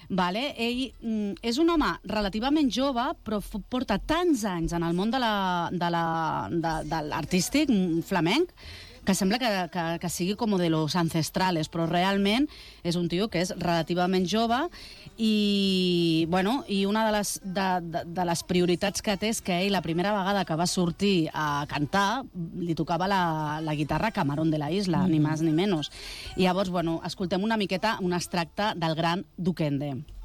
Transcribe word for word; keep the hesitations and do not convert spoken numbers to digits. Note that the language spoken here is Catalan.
Vale? Ell mm, és un home relativament jove, però f- porta tants anys en el món de la, de la, de, de l'artístic mm, flamenc, que sembla que, que, que sigui com de los ancestrales, però realment és un tio que és relativament jove i, bueno, i una de les, de, de, de les prioritats que té és que ell, la primera vegada que va sortir a cantar, li tocava la, la guitarra a Camarón de la Isla, mm. ni més ni menys. I llavors, bueno, escoltem una miqueta un extracte del gran Duquende.